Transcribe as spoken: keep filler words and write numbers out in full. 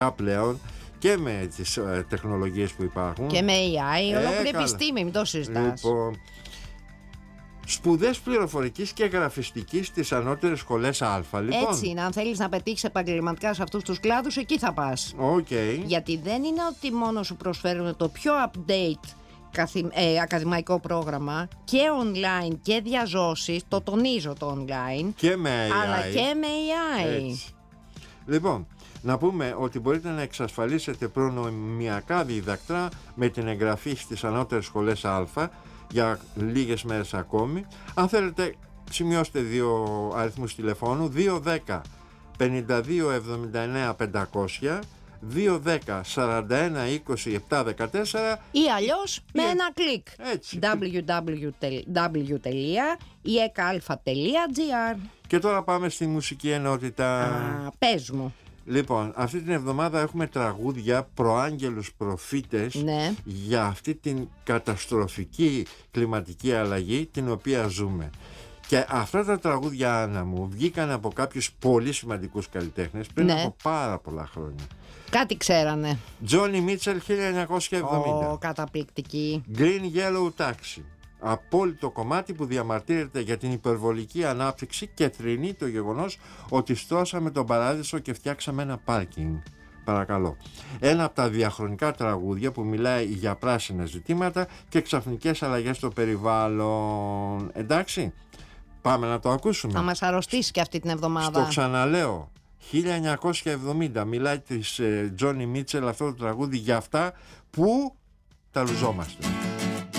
πλέον και με τις ε, τεχνολογίες που υπάρχουν. Και με έι άι, Ε, ολόκληρη καλά. επιστήμη, μην το συζητάς. Λοιπόν, σπουδές πληροφορικής και γραφιστικής στις ανώτερες σχολές Α, λοιπόν. Έτσι είναι, αν θέλεις να πετύχεις επαγγελματικά σε αυτούς τους κλάδους, εκεί θα πας. Okay. Γιατί δεν είναι ότι μόνο σου προσφέρουν το πιο update καθη, ε, ακαδημαϊκό πρόγραμμα και online και διαζώσεις, το τονίζω το online, Και με έι άι. αλλά και με έι άι. Έτσι. Λοιπόν, να πούμε ότι μπορείτε να εξασφαλίσετε προνομιακά διδακτρά με την εγγραφή στις ανώτερες σχολές Α για λίγες μέρες ακόμη. Αν θέλετε, σημειώστε δύο αριθμούς τηλεφώνου: δύο δέκα πενήντα δύο εβδομήντα εννέα πεντακόσια, δύο δέκα σαράντα ένα είκοσι επτά δεκατέσσερα Ή αλλιώς με ή- ένα κλικ. Έτσι. double-u double-u double-u τελεία ι ι κέι α τελεία τζι άρ. Και τώρα πάμε στη μουσική ενότητα. Α, πες μου. Λοιπόν, αυτή την εβδομάδα έχουμε τραγούδια προάγγελους προφήτες Ναι. για αυτή την καταστροφική κλιματική αλλαγή την οποία ζούμε. Και αυτά τα τραγούδια, Άννα μου, βγήκαν από κάποιους πολύ σημαντικούς καλλιτέχνες πριν Ναι. από πάρα πολλά χρόνια. Κάτι ξέρανε. Τζόνι Μίτσελ χίλια εννιακόσια εβδομήντα. Ω, καταπληκτική. Green Yellow Taxi. Απόλυτο κομμάτι που διαμαρτύρεται για την υπερβολική ανάπτυξη και θρηνεί το γεγονός ότι στρώσαμε τον παράδεισο και φτιάξαμε ένα πάρκινγκ. Παρακαλώ. Ένα από τα διαχρονικά τραγούδια που μιλάει για πράσινα ζητήματα και ξαφνικές αλλαγές στο περιβάλλον. Εντάξει, πάμε να το ακούσουμε. Θα μας αρρωστήσει και αυτή την εβδομάδα. Στο ξαναλέω, χίλια εννιακόσια εβδομήντα μιλάει της Τζόνι Μίτσελ αυτό το τραγούδι για αυτά που τα λουζόμαστε.